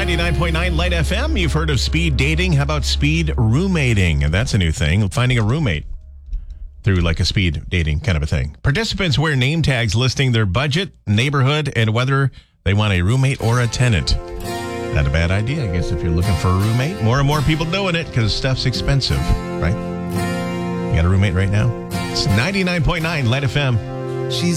99.9 Light FM. You've heard of speed dating. How about speed roommating? And that's a new thing. Finding a roommate through like a speed dating kind of a thing. Participants wear name tags listing their budget, neighborhood, and whether they want a roommate or a tenant. Not a bad idea, I guess, if you're looking for a roommate. More and more people doing it because stuff's expensive, right? You got a roommate right now? It's 99.9 Light FM. She's